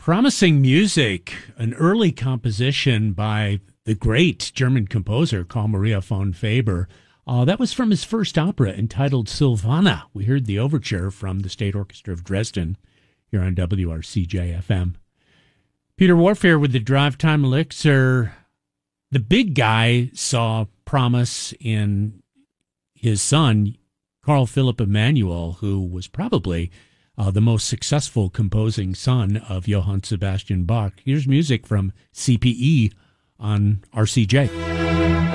Promising music, an early composition by the great German composer Carl Maria von Faber. That was from his first opera entitled Silvana. We heard the overture from the State Orchestra of Dresden here on WRCJ-FM. Peter Warfare with the Drive Time Elixir. The big guy saw promise in his son, Carl Philipp Emanuel, who was probably the most successful composing son of Johann Sebastian Bach. Here's music from CPE on RCJ.